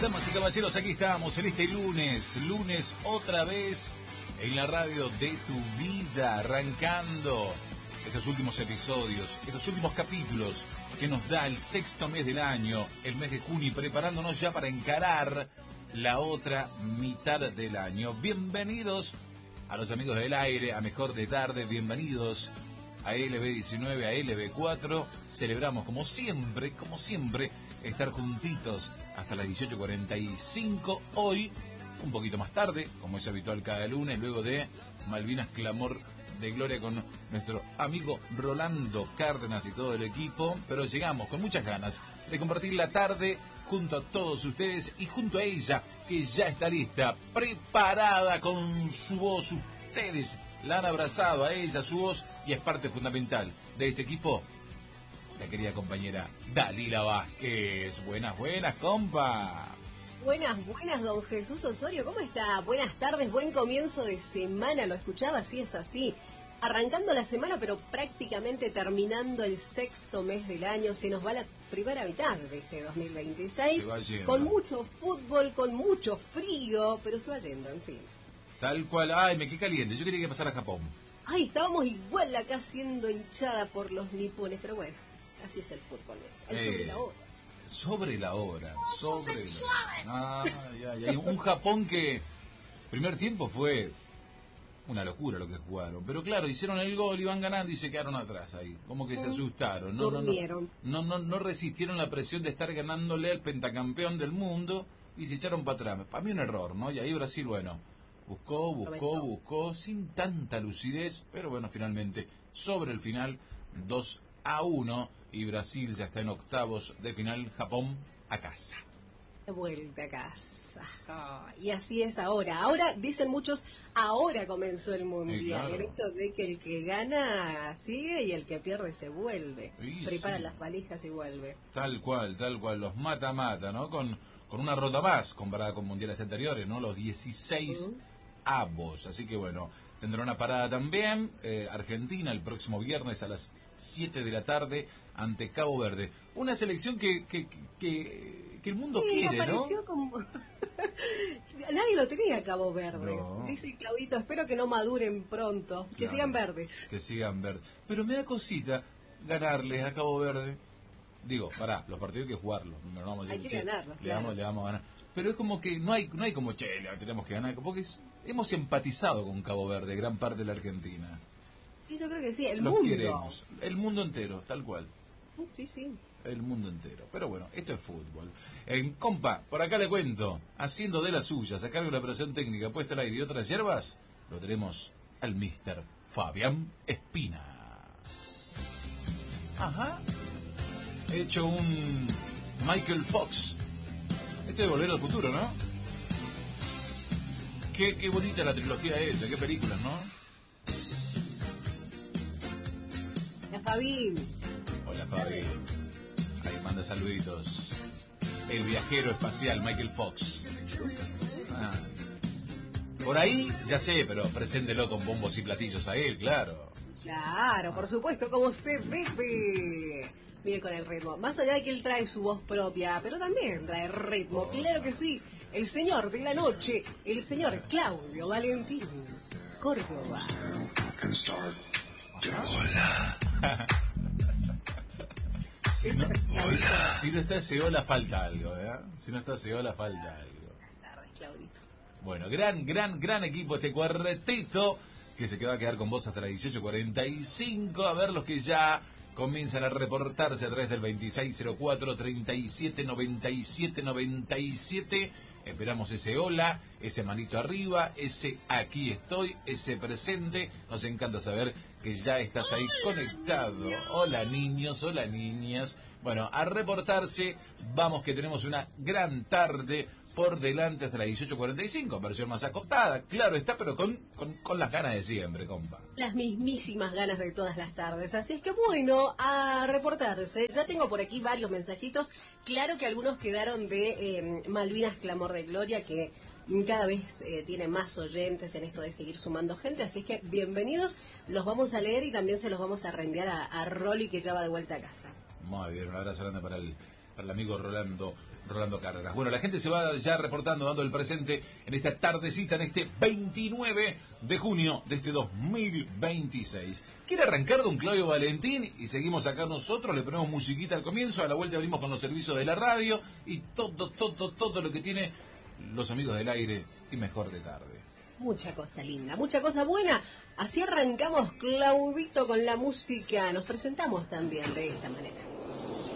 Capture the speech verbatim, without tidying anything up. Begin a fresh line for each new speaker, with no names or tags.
Damas y caballeros, aquí estamos en este lunes, lunes otra vez en la radio de tu vida, arrancando estos últimos episodios, estos últimos capítulos que nos da el sexto mes del año, el mes de junio, y preparándonos ya para encarar la otra mitad del año. Bienvenidos a los amigos del aire, a Mejor de Tarde, bienvenidos a L B diecinueve, a L B cuatro. Celebramos como siempre, como siempre, estar juntitos hasta las dieciocho cuarenta y cinco. Hoy, un poquito más tarde, como es habitual cada lunes, luego de Malvinas Clamor de Gloria con nuestro amigo Rolando Cárdenas y todo el equipo. Pero llegamos con muchas ganas de compartir la tarde junto a todos ustedes y junto a ella, que ya está lista, preparada con su voz. Ustedes la han abrazado a ella, su voz, y es parte fundamental de este equipo, la querida compañera Dalila Vázquez. Buenas, buenas, compa.
Buenas, buenas, don Jesús Osorio, ¿cómo está? Buenas tardes, buen comienzo de semana, lo escuchaba, sí es así. Arrancando la semana, pero prácticamente terminando el sexto mes del año, se nos va la primera mitad de este dos mil veintiséis, con mucho fútbol, con mucho frío, pero se va yendo, en fin.
Tal cual, ay, me quedé caliente, yo quería que pasara a Japón.
Ay, estábamos igual acá siendo hinchada por los nipones, pero bueno, así es el fútbol, es eh, sobre la hora.
Sobre la hora, sobre la hora. Ah, ya, ya. Un Japón que, primer tiempo fue una locura lo que jugaron, pero claro, hicieron el gol, iban ganando y se quedaron atrás ahí, como que se asustaron, no, no, no, no, no, no resistieron la presión de estar ganándole al pentacampeón del mundo y se echaron para atrás. Para mí un error, ¿no? Y ahí Brasil, bueno, buscó, buscó, buscó, sin tanta lucidez, pero bueno, finalmente, sobre el final, dos a uno, y Brasil ya está en octavos de final, Japón a casa.
De vuelta a casa. Oh, y así es ahora. Ahora, dicen muchos, ahora comenzó el Mundial. Sí, claro. El hecho de que el que gana sigue y el que pierde se vuelve. Sí, Prepara sí. las valijas y vuelve.
Tal cual, tal cual. Los mata-mata, ¿no? Con, con una ronda más comparada con mundiales anteriores, ¿no? Los dieciséis uh-huh. avos. Así que bueno, tendrá una parada también. Eh, Argentina el próximo viernes a las siete de la tarde ante Cabo Verde. Una selección que, que, que, que el mundo sí, quiere,
apareció ¿no? Como... Nadie lo tenía Cabo Verde.
No.
Dice Claudito, espero que no maduren pronto, que claro, sigan verdes.
Que sigan verdes. Pero me da cosita ganarles a Cabo Verde. Digo, pará, los partidos hay que jugarlos. No vamos a decir,
hay que ganarlos,
le,
claro.
vamos, le vamos a ganar. Pero es como que no hay no hay como, che, le tenemos que ganar. Porque es, hemos empatizado con Cabo Verde, gran parte de la Argentina.
Sí, yo creo que sí, el
Los
mundo.
queremos, el mundo entero, tal cual.
Sí, sí.
El mundo entero. Pero bueno, esto es fútbol. En compa, por acá le cuento, haciendo de las suyas, a cargo de la operación técnica, puesta al aire y otras hierbas, lo tenemos al mister Fabián Espina. Ajá. He hecho un Michael Fox. Este de Volver al Futuro, ¿no? Qué, qué bonita la trilogía esa, qué películas, ¿no?
Hola, Fabi.
Hola, Fabi. Ahí manda saluditos. El viajero espacial Michael Fox. Ah. Por ahí, ya sé, pero preséntelo con bombos y platillos a él, claro.
Claro, por supuesto, como se debe. Mire con el ritmo. Más allá de que él trae su voz propia, pero también trae ritmo, oh. Claro que sí. El señor de la noche, el señor Claudio Valentín Córdoba.
Hola. Si no, hola. Si no está ese hola, falta algo, ¿eh? Si no está ese hola, falta algo.
Buenas tardes, Claudito.
Bueno, gran, gran, gran equipo este cuartetito que se va a quedar con vos hasta las dieciocho cuarenta y cinco. A ver los que ya comienzan a reportarse a través del veintiséis cero cuatro, treinta y siete noventa y siete noventa y siete. Esperamos ese hola, ese manito arriba, ese aquí estoy, ese presente. Nos encanta saber que ya estás ahí conectado. Hola niños, hola niñas. Bueno, a reportarse, vamos que tenemos una gran tarde por delante hasta las dieciocho cuarenta y cinco, versión más acotada, claro está, pero con, con, con las ganas de siempre, compa.
Las mismísimas ganas de todas las tardes, así es que bueno, a reportarse. Ya tengo por aquí varios mensajitos, claro que algunos quedaron de eh, Malvinas Clamor de Gloria, que cada vez eh, tiene más oyentes en esto de seguir sumando gente, así es que bienvenidos, los vamos a leer y también se los vamos a reenviar a, a Rolly, que ya va de vuelta a casa.
Muy bien, un abrazo grande para el para el amigo Rolando Rolando Cárdenas. Bueno, la gente se va ya reportando, dando el presente en esta tardecita, en este veintinueve de junio de este dos mil veintiséis. ¿Quiere arrancar don Claudio Valentín? Y seguimos acá nosotros, le ponemos musiquita al comienzo, a la vuelta abrimos con los servicios de la radio y todo, todo, todo lo que tiene los amigos del aire y mejor de tarde.
Mucha cosa linda, mucha cosa buena. Así arrancamos, Claudito, con la música. Nos presentamos también de esta manera.